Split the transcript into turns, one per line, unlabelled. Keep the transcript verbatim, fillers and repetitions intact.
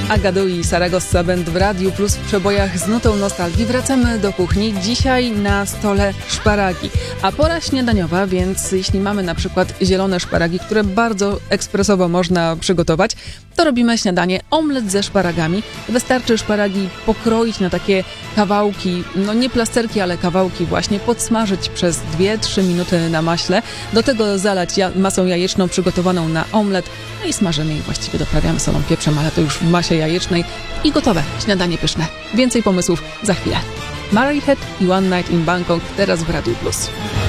Agadu i Saragossa Band w Radiu Plus w przebojach z nutą nostalgii. Wracamy do kuchni. Dzisiaj na stole szparagi, a pora śniadaniowa, więc jeśli mamy na przykład zielone szparagi, które bardzo ekspresowo można przygotować, to robimy śniadanie omlet ze szparagami. Wystarczy szparagi pokroić na takie kawałki, no nie plasterki, ale kawałki właśnie, podsmażyć przez dwie trzy minuty na maśle. Do tego zalać ja- masą jajeczną przygotowaną na omlet, no i smażymy i właściwie doprawiamy solą, pieprzem, ale to już w masie jajecznej i gotowe. Śniadanie pyszne. Więcej pomysłów za chwilę. Murray Head i One Night in Bangkok teraz w Radiu Plus.